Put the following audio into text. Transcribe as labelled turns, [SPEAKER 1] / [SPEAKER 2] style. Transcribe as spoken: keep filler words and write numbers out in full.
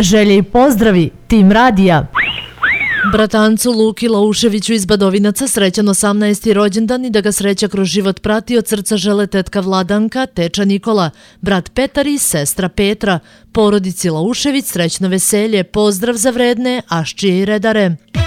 [SPEAKER 1] Želje i pozdravi, tim radija.
[SPEAKER 2] Bratancu Luki Lauševiću iz Badovinaca srećan osamnaesti rođendan i da ga sreća kroz život prati od srca žele tetka Vladanka, teča Nikola, brat Petar i sestra Petra. Porodici Laušević srećno veselje, pozdrav za vredne Aščije i redare.